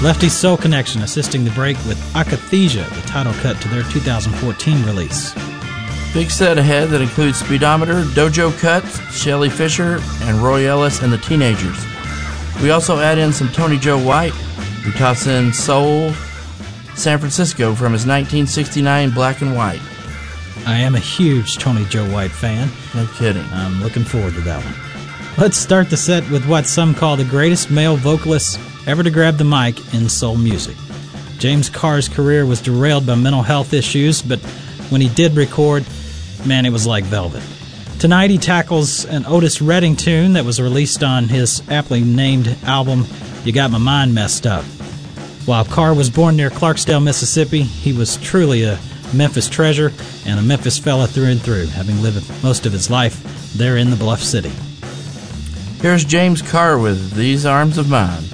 Lefty Soul Connection assisting the break with Akathisia, the title cut to their 2014 release. Big set ahead that includes Speedometer, Dojo Cuts, Shelly Fisher, and Roy Ellis and the Teenagers. We also add in some Tony Joe White, who toss in Soul San Francisco from his 1969 Black and White. I am a huge Tony Joe White fan. No kidding. I'm looking forward to that one. Let's start the set with what some call the greatest male vocalist ever to grab the mic in soul music. James Carr's career was derailed by mental health issues, but when he did record, man, it was like velvet. Tonight he tackles an Otis Redding tune that was released on his aptly named album, You Got My Mind Messed Up. While Carr was born near Clarksdale, Mississippi, he was truly a Memphis treasure and a Memphis fella through and through, having lived most of his life there in the Bluff City. Here's James Carr with These Arms of Mine.